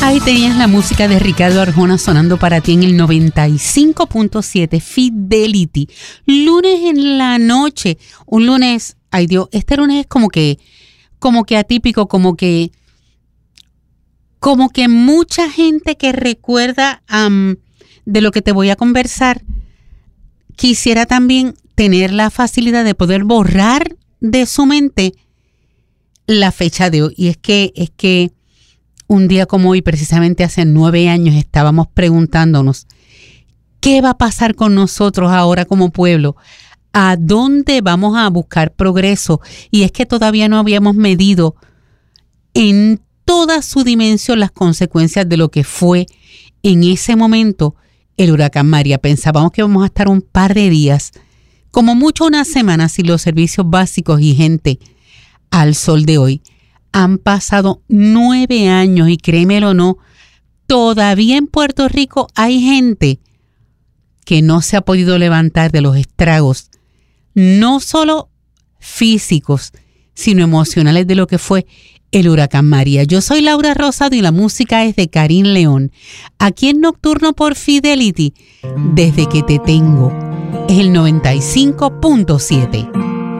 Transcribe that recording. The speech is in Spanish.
Ahí tenías la música de Ricardo Arjona sonando para ti en el 95.7 Fidelity. Lunes en la noche, un lunes, ay Dios, este lunes es como que atípico, como que mucha gente que recuerda de lo que te voy a conversar, quisiera también tener la facilidad de poder borrar de su mente la fecha de hoy. Y es que un día como hoy, precisamente hace 9 años, estábamos preguntándonos qué va a pasar con nosotros ahora como pueblo, a dónde vamos a buscar progreso. Y es que todavía no habíamos medido en toda su dimensión las consecuencias de lo que fue en ese momento el huracán María. Pensábamos que íbamos a estar un par de días, como mucho una semana, sin los servicios básicos y gente al sol de hoy. Han pasado 9 años y créemelo o no, todavía en Puerto Rico hay gente que no se ha podido levantar de los estragos, no solo físicos, sino emocionales de lo que fue el huracán María. Yo soy Laura Rosado y la música es de Karin León. Aquí en Nocturno por Fidelity, desde que te tengo, es el 95.7.